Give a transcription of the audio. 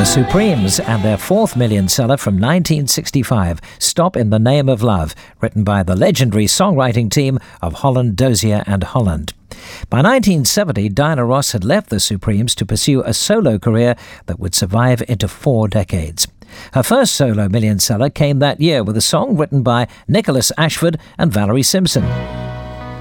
The Supremes and their fourth million seller from 1965, Stop in the Name of Love, written by the legendary songwriting team of Holland, Dozier and Holland. By 1970, Diana Ross had left the Supremes to pursue a solo career that would survive into 4 decades. Her first solo million seller came that year with a song written by Nicholas Ashford and Valerie Simpson.